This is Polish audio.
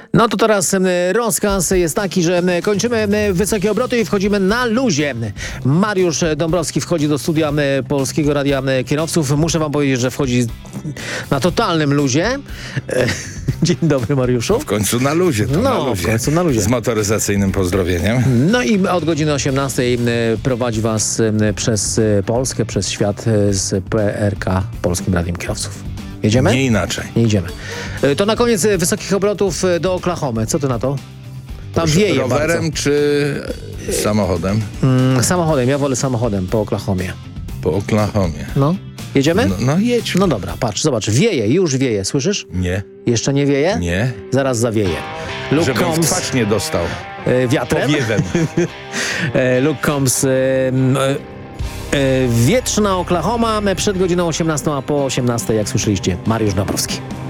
No to teraz rozkaz jest taki, że kończymy wysokie obroty i wchodzimy na luzie. Mariusz Dąbrowski wchodzi do studia Polskiego Radia Kierowców. Muszę wam powiedzieć, że wchodzi na totalnym luzie. Dzień dobry, Mariuszu. W końcu na luzie. W końcu na luzie. Z motoryzacyjnym pozdrowieniem. No i od godziny 18 prowadzi was przez Polskę, przez świat z PRK, Polskim Radiem Kierowców. Jedziemy? Nie inaczej. Nie idziemy. To na koniec wysokich obrotów do Oklahomy. Co ty na to? Tam wieje rowerem bardzo. czy samochodem? Samochodem. Ja wolę samochodem po Oklahomie. Po Oklahomie. No. Jedziemy? No jedź. No dobra, patrz, zobacz. Wieje, już wieje. Słyszysz? Nie. Jeszcze nie wieje? Nie. Zaraz zawieje. Luke Żebym w Combs twarz nie dostał. wiatrem. Powiewem. Luke Combs wietrzna Oklahoma przed godziną 18, a po 18, jak słyszeliście, Mariusz Dąbrowski.